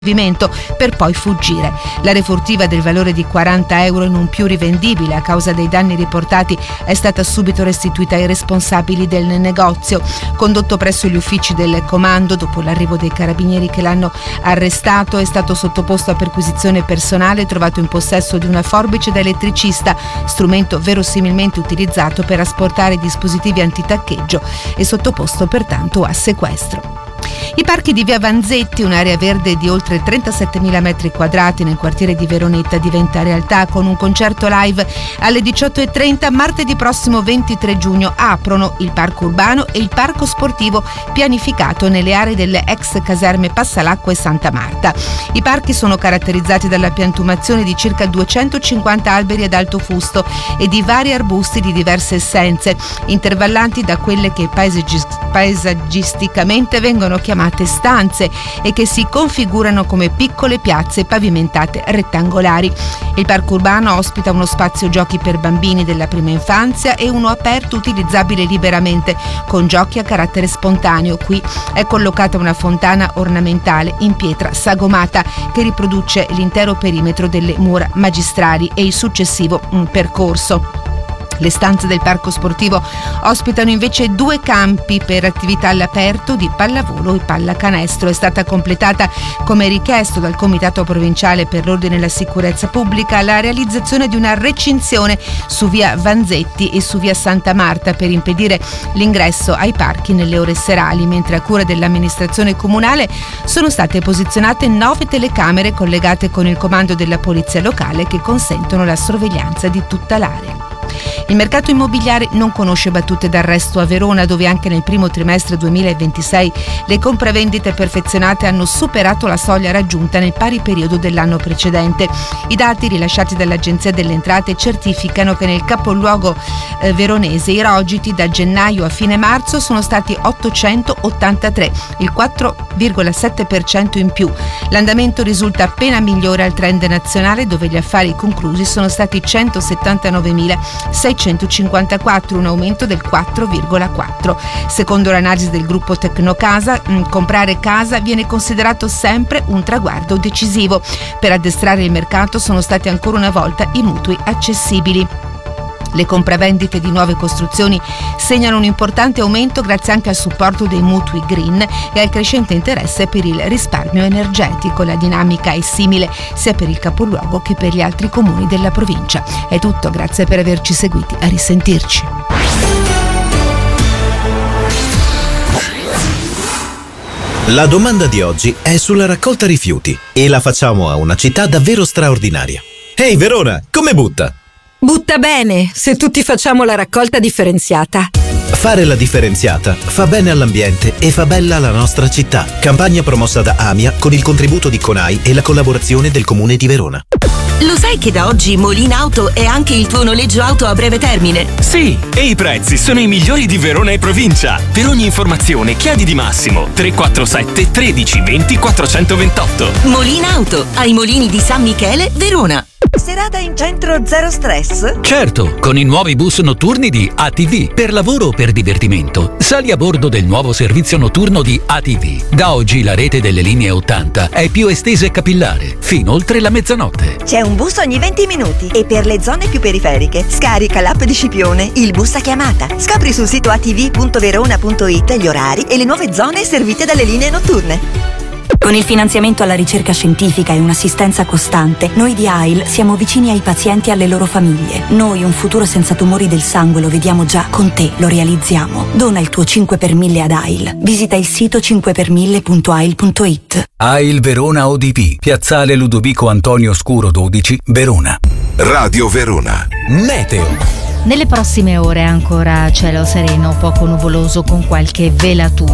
per poi fuggire. L'area furtiva del valore di 40 euro non più rivendibile a causa dei danni riportati è stata subito restituita ai responsabili del negozio. Condotto presso gli uffici del comando, dopo l'arrivo dei carabinieri che l'hanno arrestato, è stato sottoposto a perquisizione personale, trovato in possesso di una forbice da elettricista, strumento verosimilmente utilizzato per asportare dispositivi antitaccheggio, e sottoposto pertanto a sequestro. I parchi di via Vanzetti, un'area verde di oltre 37.000 metri quadrati nel quartiere di Veronetta, diventa realtà con un concerto live alle 18:30 martedì prossimo 23 giugno. Aprono il parco urbano e il parco sportivo pianificato nelle aree delle ex caserme Passalacqua e Santa Marta. I parchi sono caratterizzati dalla piantumazione di circa 250 alberi ad alto fusto e di vari arbusti di diverse essenze, intervallanti da quelle che paesaggisticamente vengono chiamate stanze e che si configurano come piccole piazze pavimentate rettangolari. Il parco urbano ospita uno spazio giochi per bambini della prima infanzia e uno aperto utilizzabile liberamente con giochi a carattere spontaneo. Qui è collocata una fontana ornamentale in pietra sagomata che riproduce l'intero perimetro delle mura magistrali e il successivo percorso. Le stanze del parco sportivo ospitano invece 2 campi per attività all'aperto di pallavolo e pallacanestro. È stata completata, come richiesto dal Comitato Provinciale per l'Ordine e la Sicurezza Pubblica, la realizzazione di una recinzione su via Vanzetti e su via Santa Marta per impedire l'ingresso ai parchi nelle ore serali, mentre a cura dell'amministrazione comunale sono state posizionate 9 telecamere collegate con il comando della polizia locale che consentono la sorveglianza di tutta l'area. Il mercato immobiliare non conosce battute d'arresto a Verona, dove anche nel primo trimestre 2026 le compravendite perfezionate hanno superato la soglia raggiunta nel pari periodo dell'anno precedente. I dati rilasciati dall'Agenzia delle Entrate certificano che nel capoluogo veronese i rogiti da gennaio a fine marzo sono stati 883, il 4,7% in più. L'andamento risulta appena migliore al trend nazionale, dove gli affari conclusi sono stati 179.654, un aumento del 4,4%. Secondo l'analisi del gruppo Tecnocasa, comprare casa viene considerato sempre un traguardo decisivo. Per addestrare il mercato sono stati ancora una volta i mutui accessibili. Le compravendite di nuove costruzioni segnano un importante aumento grazie anche al supporto dei mutui green e al crescente interesse per il risparmio energetico. La dinamica è simile sia per il capoluogo che per gli altri comuni della provincia. È tutto, grazie per averci seguiti, a risentirci. La domanda di oggi è sulla raccolta rifiuti e la facciamo a una città davvero straordinaria. Ehi Verona, come butta? Butta bene, se tutti facciamo la raccolta differenziata. Fare la differenziata fa bene all'ambiente e fa bella la nostra città. Campagna promossa da AMIA con il contributo di CONAI e la collaborazione del Comune di Verona. Lo sai che da oggi Molina Auto è anche il tuo noleggio auto a breve termine? Sì, e i prezzi sono i migliori di Verona e provincia. Per ogni informazione chiedi di Massimo 347 13 20 428. Molina Auto, ai Molini di San Michele, Verona. Serata in centro zero stress? Certo, con i nuovi bus notturni di ATV, per lavoro o per divertimento. Sali a bordo del nuovo servizio notturno di ATV. Da oggi la rete delle linee 80 è più estesa e capillare, fino oltre la mezzanotte. C'è un bus ogni 20 minuti e per le zone più periferiche scarica l'app di Scipione, il bus a chiamata. Scopri sul sito atv.verona.it gli orari e le nuove zone servite dalle linee notturne. Con il finanziamento alla ricerca scientifica e un'assistenza costante, noi di AIL siamo vicini ai pazienti e alle loro famiglie. Noi un futuro senza tumori del sangue lo vediamo già, con te lo realizziamo. Dona il tuo 5 per 1000 ad AIL. Visita il sito 5per1000.ail.it. AIL Verona ODP, Piazzale Ludovico Antonio Scuro 12, Verona. Radio Verona. Meteo. Nelle prossime ore ancora cielo sereno, poco nuvoloso con qualche velatura.